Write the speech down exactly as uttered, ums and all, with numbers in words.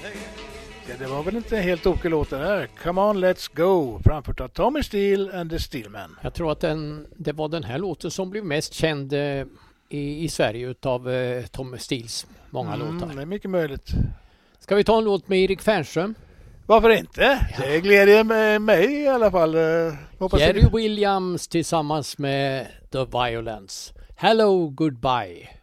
Ja, det var väl inte helt okej låt det här. Come on, let's go. Framfört av Tommy Steele and the Steelmen. Jag tror att den, det var den här låten som blev mest känd eh, i, i Sverige utav eh, Tommy Steels många Mm, låtar. det är mycket möjligt. Ska vi ta en låt med Erik Fernström? Varför inte? Ja. Det glädjer med mig i alla fall. Hoppas Jerry det... Williams tillsammans med The Violence. Hello, goodbye.